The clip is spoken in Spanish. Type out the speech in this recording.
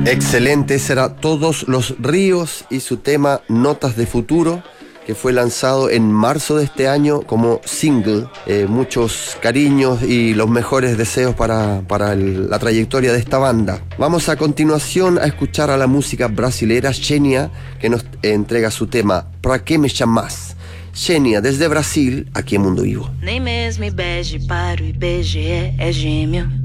Excelente, ese era Todos los Ríos y su tema Notas de Futuro, que fue lanzado en marzo de este año como single. Muchos cariños y los mejores deseos para la trayectoria de esta banda. Vamos a continuación a escuchar a la música brasilera Xenia, que nos entrega su tema Pra Que Me Chamás. Xenia, desde Brasil, aqui em Mundo Vivo. Nem mesmo IBGE para o IBGE é gêmeo.